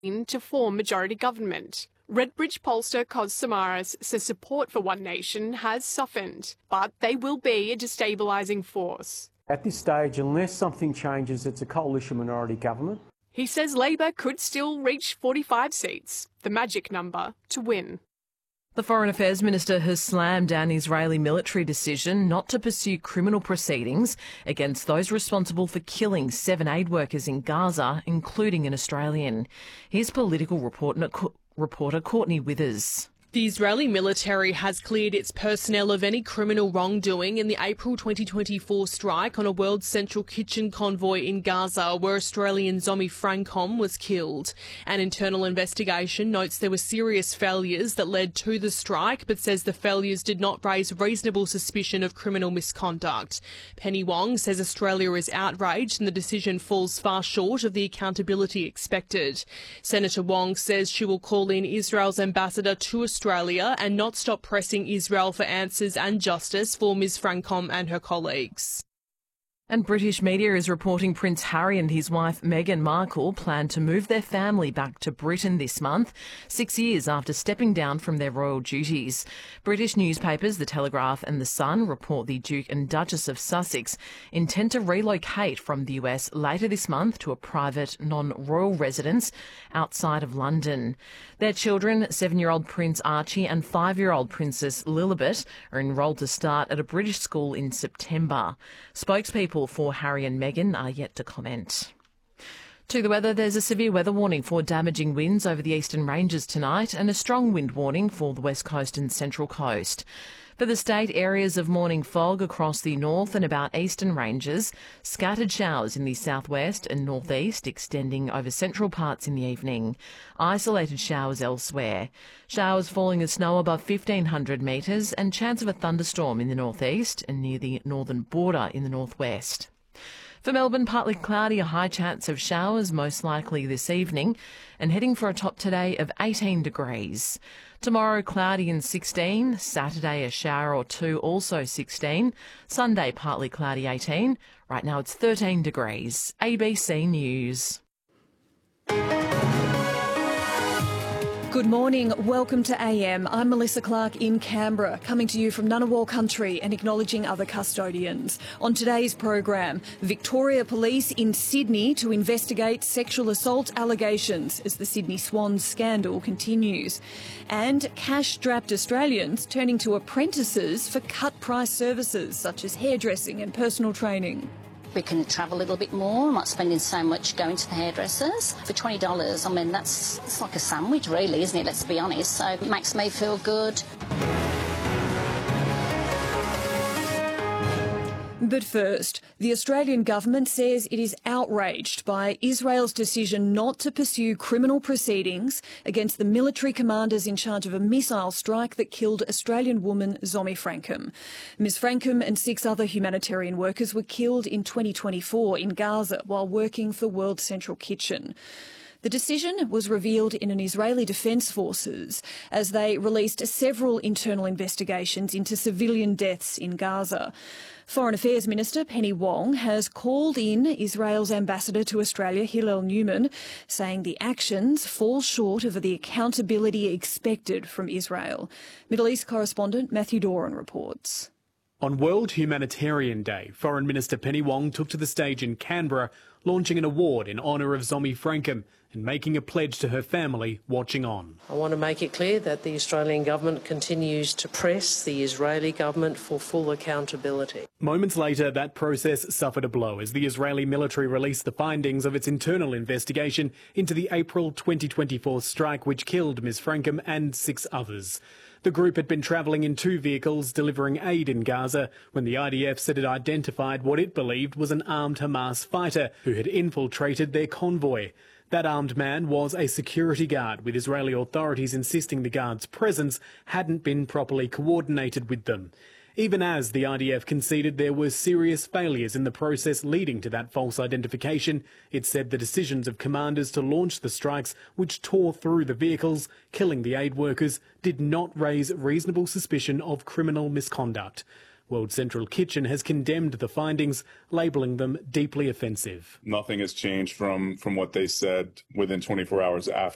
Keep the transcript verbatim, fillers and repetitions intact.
to form majority government. Redbridge pollster Kos Samaras says support for One Nation has softened, but they will be a destabilising force. At this stage, unless something changes, it's a coalition minority government. He says Labor could still reach forty-five seats, the magic number to win. The Foreign Affairs Minister has slammed down Israeli military decision not to pursue criminal proceedings against those responsible for killing seven aid workers in Gaza, including an Australian. Here's political reporter, reporter Courtney Withers. The Israeli military has cleared its personnel of any criminal wrongdoing in the April twenty twenty-four strike on a World Central Kitchen convoy in Gaza where Australian Zomi Frankom was killed. An internal investigation notes there were serious failures that led to the strike but says the failures did not raise reasonable suspicion of criminal misconduct. Penny Wong says Australia is outraged and the decision falls far short of the accountability expected. Senator Wong says she will call in Israel's ambassador to Australia Australia and not stop pressing Israel for answers and justice for Miz Frankom and her colleagues. And British media is reporting Prince Harry and his wife Meghan Markle plan to move their family back to Britain this month, six years after stepping down from their royal duties. British newspapers The Telegraph and The Sun report the Duke and Duchess of Sussex intend to relocate from the U S later this month to a private, non-royal residence outside of London. Their children, seven-year-old Prince Archie and five-year-old Princess Lilibet, are enrolled to start at a British school in September. Spokespeople for Harry and Meghan are yet to comment. To the weather, there's a severe weather warning for damaging winds over the eastern ranges tonight and a strong wind warning for the west coast and central coast. For the state, areas of morning fog across the north and about eastern ranges, scattered showers in the southwest and northeast extending over central parts in the evening, isolated showers elsewhere, showers falling as snow above fifteen hundred metres and chance of a thunderstorm in the northeast and near the northern border in the northwest. For Melbourne, partly cloudy, a high chance of showers most likely this evening and heading for a top today of eighteen degrees. Tomorrow, cloudy and sixteen. Saturday, a shower or two, also sixteen. Sunday, partly cloudy, eighteen. Right now it's thirteen degrees. A B C News. Good morning. Welcome to A M. I'm Melissa Clark in Canberra, coming to you from Ngunnawal country and acknowledging other custodians. On today's program, Victoria Police in Sydney to investigate sexual assault allegations as the Sydney Swans scandal continues. And cash-strapped Australians turning to apprentices for cut-price services such as hairdressing and personal training. We can travel a little bit more, I'm not spending so much going to the hairdressers. For twenty dollars, I mean, that's it's like a sandwich really, isn't it? Let's be honest. So it makes me feel good. But first, the Australian government says it is outraged by Israel's decision not to pursue criminal proceedings against the military commanders in charge of a missile strike that killed Australian woman Zomi Frankom. Miz Frankom and six other humanitarian workers were killed in twenty twenty-four in Gaza while working for World Central Kitchen. The decision was revealed in an Israeli Defence Forces as they released several internal investigations into civilian deaths in Gaza. Foreign Affairs Minister Penny Wong has called in Israel's ambassador to Australia, Hillel Newman, saying the actions fall short of the accountability expected from Israel. Middle East correspondent Matthew Doran reports. On World Humanitarian Day, Foreign Minister Penny Wong took to the stage in Canberra, launching an award in honour of Zomi Frankom and making a pledge to her family watching on. I want to make it clear that the Australian government continues to press the Israeli government for full accountability. Moments later, that process suffered a blow as the Israeli military released the findings of its internal investigation into the April twenty twenty-four strike which killed Miz Frankom and six others. The group had been travelling in two vehicles delivering aid in Gaza when the I D F said it identified what it believed was an armed Hamas fighter who had infiltrated their convoy. That armed man was a security guard, with Israeli authorities insisting the guard's presence hadn't been properly coordinated with them. Even as the I D F conceded there were serious failures in the process leading to that false identification, it said the decisions of commanders to launch the strikes which tore through the vehicles, killing the aid workers, did not raise reasonable suspicion of criminal misconduct. World Central Kitchen has condemned the findings, labelling them deeply offensive. Nothing has changed from, from what they said within twenty-four hours after